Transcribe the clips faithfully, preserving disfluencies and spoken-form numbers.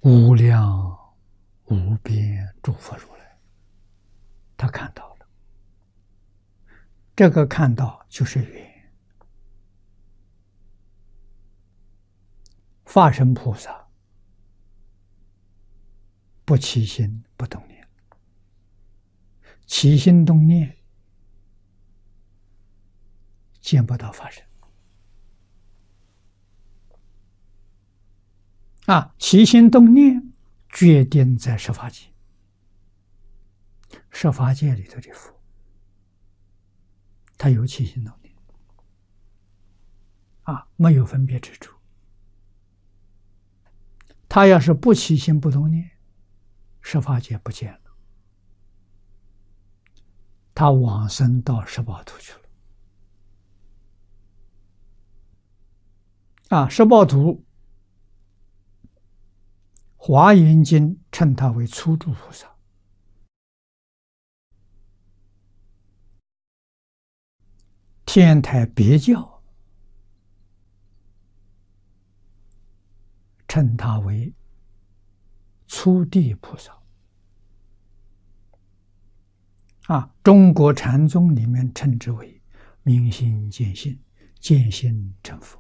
无量无边诸佛如来，他看到了。这个看到就是缘。法身菩萨不起心不动念，起心动念见不到法身。啊，起心动念决定在十法界，十法界里头的佛，他有起心动念，啊，没有分别之处。他要是不起心不动念，十法界不见了，他往生到十报土去了。啊，十报土，华严经称他为初住菩萨，天台别教称他为初地菩萨。啊，中国禅宗里面称之为明心见性，见性成佛。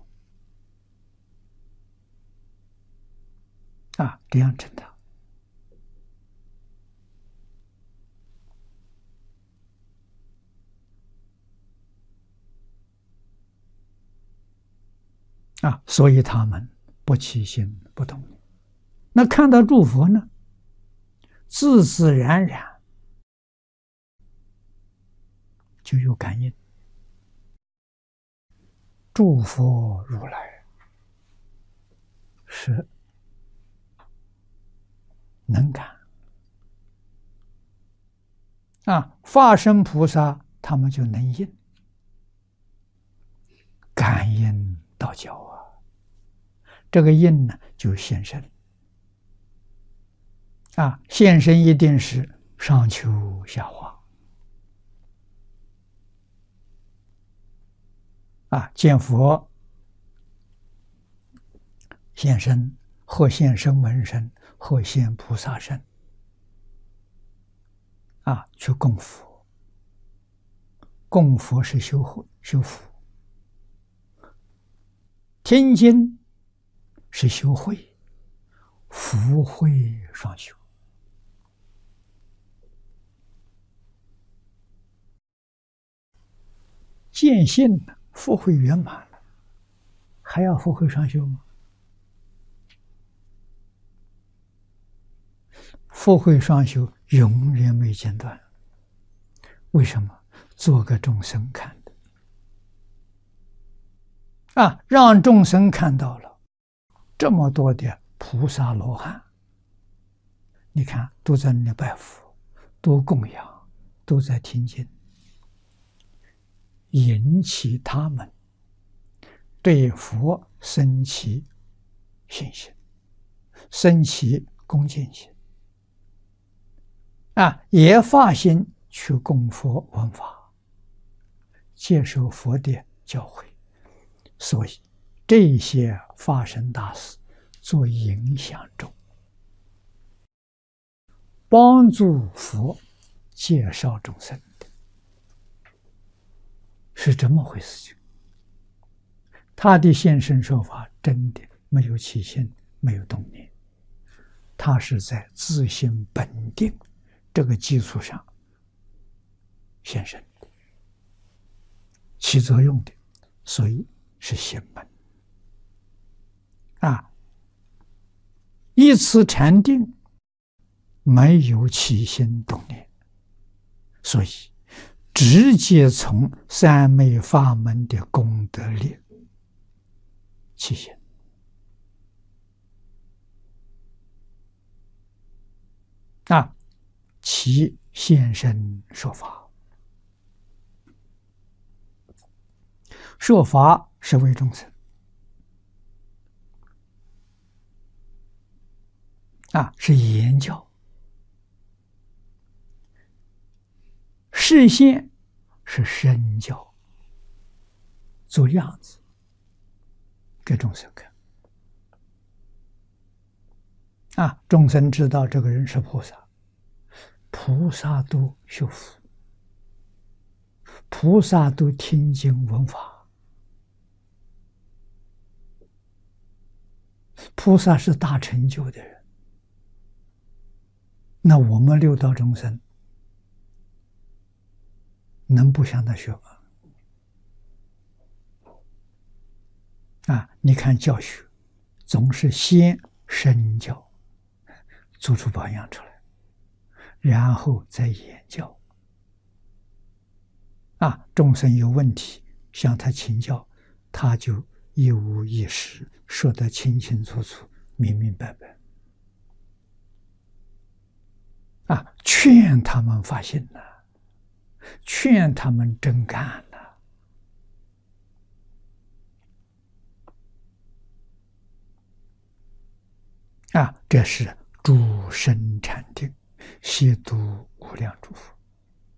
啊，这样称他。啊，所以他们不起心不动念。那看到诸佛呢，自自然然就有感应。诸佛如来是能感。啊，法身菩萨他们就能应，感应道交啊。这个应呢，就现身。啊，现身一定是上求下化。啊，见佛现身，或现声闻身，或现菩萨身。啊，去供佛。供佛是修慧修福，听经是修慧，福慧双修。见性了，福慧圆满了，还要福慧双修吗？福慧双修永远没间断。为什么？做个众生看的。啊，让众生看到了这么多的菩萨罗汉，你看都在那里拜佛，都供养，都在听经，引起他们对佛生起信心，生起恭敬心。啊，也发心去供佛闻法，接受佛的教诲。所以这些法身大士做影响众，帮助佛介绍众生的，是这么回事情。他的现身说法真的没有起心，没有动念，他是在自性本定这个基础上现身的，起作用的，所以是行门。啊，一次禅定没有起心动念，所以直接从三昧法门的功德力起心。啊，其现身说法，说法是为众生。啊，是言教。示现是身教，做样子给众生看。 啊，众生知道这个人是菩萨，菩萨都修福，菩萨都听经闻法，菩萨是大成就的人。那我们六道众生能不向他学吗？啊，你看教学总是先身教，做出榜样出来，然后再言教。啊，众生有问题向他请教，他就一五一十说得清清楚楚、明明白白。啊，劝他们发心呐，劝他们真干呐。啊，这是诸生禅定，悉度无量诸佛。